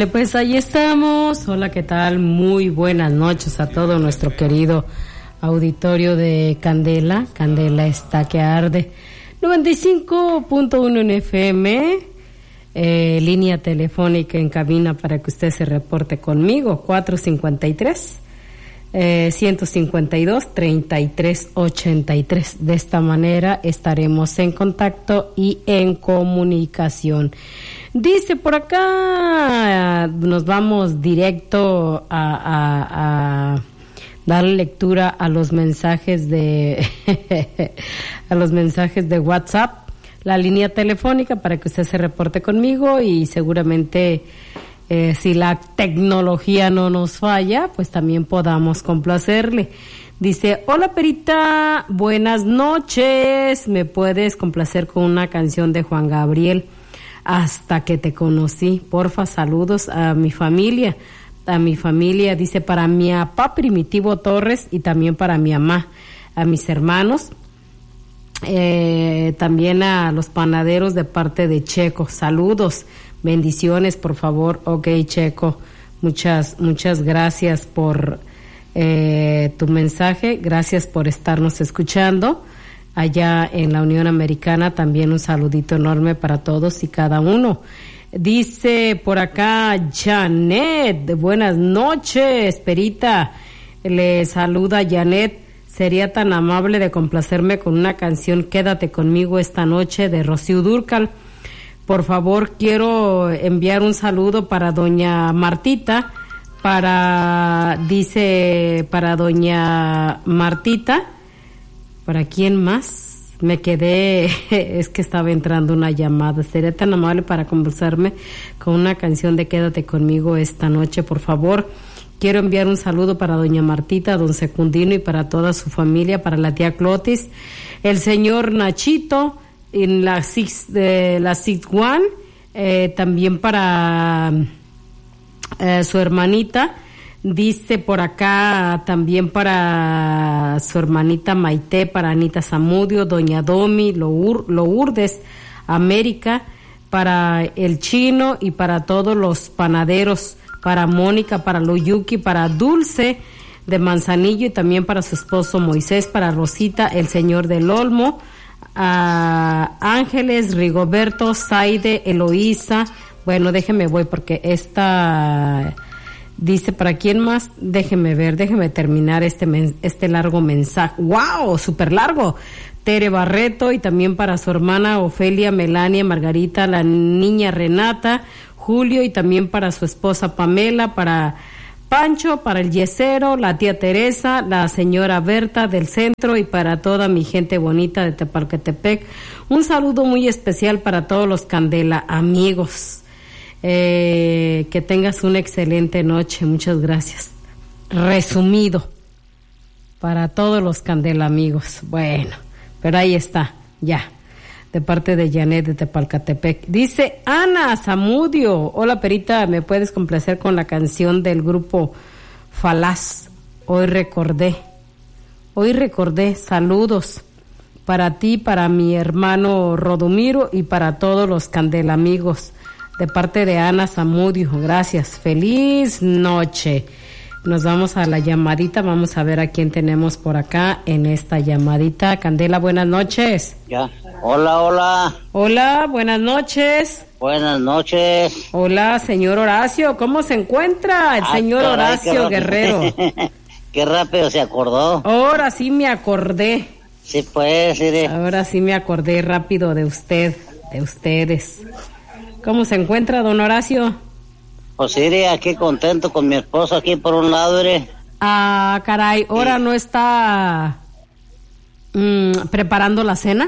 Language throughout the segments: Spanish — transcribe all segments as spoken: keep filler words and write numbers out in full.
Pues ahí estamos. Hola, ¿qué tal? Muy buenas noches a todo nuestro querido auditorio de Candela. Candela está que arde. noventa y cinco punto uno en F M, eh, línea telefónica en cabina para que usted se reporte conmigo, cuatro cincuenta y tres, ciento cincuenta y dos, treinta y tres ochenta y tres. De esta manera estaremos en contacto y en comunicación. Dice por acá, nos vamos directo a, a, a darle lectura a los mensajes de a los mensajes de WhatsApp, la línea telefónica para que usted se reporte conmigo y seguramente eh, si la tecnología no nos falla, pues también podamos complacerle. Dice, hola Perita, buenas noches, ¿me puedes complacer con una canción de Juan Gabriel? Hasta que te conocí, porfa, saludos a mi familia, a mi familia, dice, para mi papá Primitivo Torres y también para mi mamá, a mis hermanos, eh, también a los panaderos de parte de Checo, saludos, bendiciones, por favor. Ok, Checo, muchas, muchas gracias por eh, tu mensaje, gracias por estarnos escuchando. Allá en la Unión Americana también un saludito enorme para todos y cada uno. Dice por acá Janet, buenas noches, Perita. Le saluda Janet. Sería tan amable de complacerme con una canción Quédate conmigo esta noche de Rocío Dúrcal. Por favor, quiero enviar un saludo para doña Martita, para, dice, para doña Martita. ¿Para quién más? Me quedé, es que estaba entrando una llamada. Sería tan amable para conversarme con una canción de Quédate conmigo esta noche, por favor. Quiero enviar un saludo para doña Martita, don Secundino y para toda su familia, para la tía Clotis, el señor Nachito, en la Six, de la Six One, eh, también para eh, su hermanita. Dice por acá también para su hermanita Maite, para Anita Zamudio, doña Domi, Lour, Lourdes, América, para el Chino y para todos los panaderos, para Mónica, para Loyuki, para Dulce de Manzanillo y también para su esposo Moisés, para Rosita, el señor del Olmo, a Ángeles, Rigoberto, Saide, Eloísa. Bueno, déjeme voy porque esta... Dice, ¿para quién más? Déjeme ver, déjeme terminar este men- este largo mensaje. ¡Wow! ¡Súper largo! Tere Barreto y también para su hermana Ofelia, Melania, Margarita, la niña Renata, Julio y también para su esposa Pamela, para Pancho, para el Yesero, la tía Teresa, la señora Berta del centro y para toda mi gente bonita de Tepalcatepec. Un saludo muy especial para todos los Candela amigos. Eh, que tengas una excelente noche, muchas gracias. Resumido para todos los Candela amigos. Bueno, pero ahí está, ya, de parte de Janet de Tepalcatepec. Dice Ana Zamudio, hola Perita, ¿me puedes complacer con la canción del grupo Falaz? Hoy recordé, hoy recordé, saludos para ti, para mi hermano Rodomiro y para todos los Candela amigos. De parte de Ana Zamudio, gracias. Feliz noche. Nos vamos a la llamadita, vamos a ver a quién tenemos por acá en esta llamadita. Candela, buenas noches. Ya. Hola, hola. Hola, buenas noches. Buenas noches. Hola, señor Horacio, ¿cómo se encuentra el ah, señor caray, Horacio qué Guerrero? Qué rápido se acordó. Ahora sí me acordé. Sí, pues, sí. De... Ahora sí me acordé rápido de usted, de ustedes. ¿Cómo se encuentra, don Horacio? Pues iré aquí contento con mi esposo aquí por un lado, iré. Ah, caray, ¿ahora sí no está mmm, preparando la cena?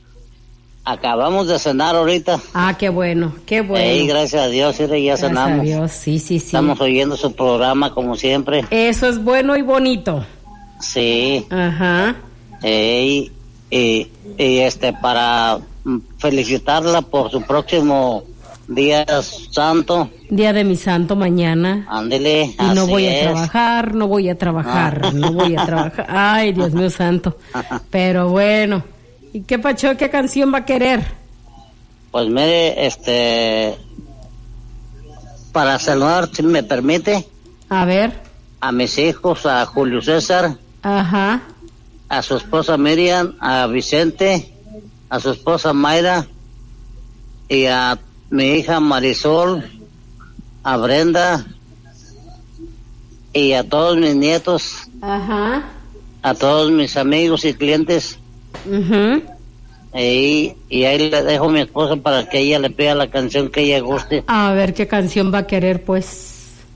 Acabamos de cenar ahorita. Ah, qué bueno, qué bueno. Sí, gracias a Dios, iré, ya gracias cenamos. Gracias a Dios, sí, sí, sí. Estamos oyendo su programa como siempre. Eso es bueno y bonito. Sí. Ajá. Y, y, y este, para felicitarla por su próximo Día Santo. Día de mi santo mañana. Ándele, y no así voy es. a trabajar, no voy a trabajar, ah. no voy a trabajar. Ay, Dios mío santo. Pero bueno, ¿y qué pacho, qué canción va a querer? Pues mire, este, para saludar, si me permite. A ver. A mis hijos, a Julio César. Ajá. A su esposa Miriam, a Vicente, a su esposa Mayra, y a mi hija Marisol, a Brenda, y a todos mis nietos. Ajá. A todos mis amigos y clientes. Uh-huh. y, y ahí le dejo a mi esposa para que ella le pida la canción que ella guste. A ver qué canción va a querer, pues.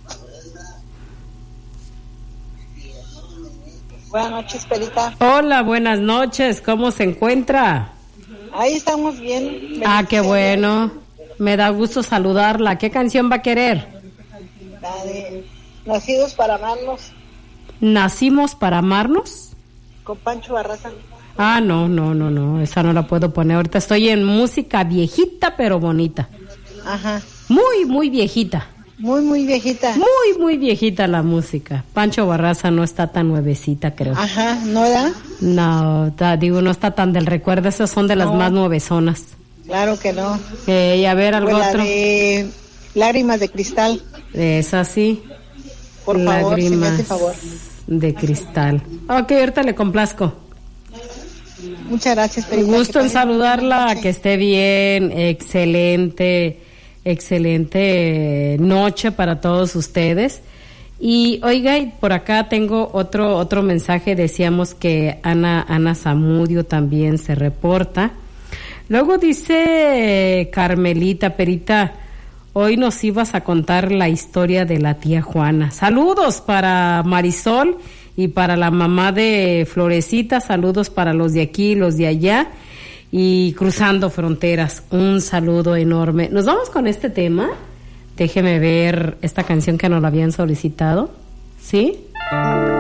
Buenas noches, Perita. Hola, buenas noches. ¿Cómo se encuentra? Ahí estamos bien. Ah, qué bueno. Me da gusto saludarla. ¿Qué canción va a querer? La de Nacidos para amarnos. ¿Nacimos para amarnos? Con Pancho Barraza. Ah, no, no, no, no. Esa no la puedo poner. Ahorita estoy en música viejita, pero bonita. Ajá. Muy, muy viejita. Muy, muy viejita. Muy, muy viejita la música. Pancho Barraza no está tan nuevecita, creo. Ajá, ¿no da? No, ta, digo, no está tan del recuerdo. Esas son de las no. más nuevezonas. Claro que no. Eh, y a ver, algo pues la otro. De Lágrimas de Cristal. Esa sí. Por Lágrimas favor, si me hace favor. De Cristal. Ok, ahorita le complazco. Muchas gracias, Perita. Gusto en saludarla, que esté bien, excelente, excelente noche para todos ustedes. Y oiga, por acá tengo otro otro mensaje, decíamos que Ana Ana Zamudio también se reporta. Luego dice Carmelita, Perita, hoy nos ibas a contar la historia de la tía Juana. Saludos para Marisol y para la mamá de Florecita, saludos para los de aquí, los de allá y cruzando fronteras. Un saludo enorme. Nos vamos con este tema. Déjeme ver esta canción que nos la habían solicitado. ¿Sí?